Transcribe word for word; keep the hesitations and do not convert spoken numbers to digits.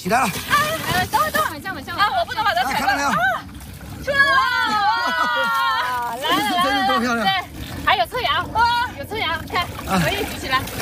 起来了。 哎，等会等会，等会等会，啊，我不能把它踩到。 看到没有？ 出来了！来了来了， 多漂亮！ 对，还有侧仰，哇，有侧仰，看，可以举起来。